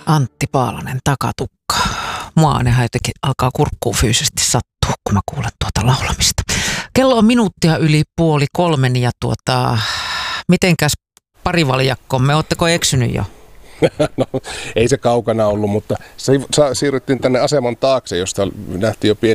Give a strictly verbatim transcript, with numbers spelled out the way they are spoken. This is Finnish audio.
Antti Paalanen, Takatukka. Mua ne jotenkin alkaa kurkkuun fyysisesti sattua, kun mä kuulen tuota laulamista. Kello on minuuttia yli puoli kolmen ja tuota, mitenkäs parivaljakkomme, ootteko eksynyt jo? No, ei se kaukana ollut, mutta siirryttiin tänne aseman taakse, josta nähtiin jo pieni